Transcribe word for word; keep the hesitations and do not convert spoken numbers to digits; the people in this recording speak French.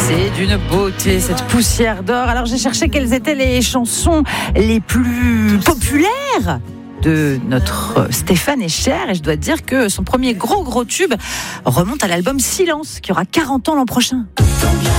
C'est d'une beauté, cette poussière d'or. Alors j'ai cherché quelles étaient les chansons les plus populaires de notre Stéphane Echer, et je dois dire que son premier gros gros tube remonte à l'album Silence, qui aura quarante ans l'an prochain.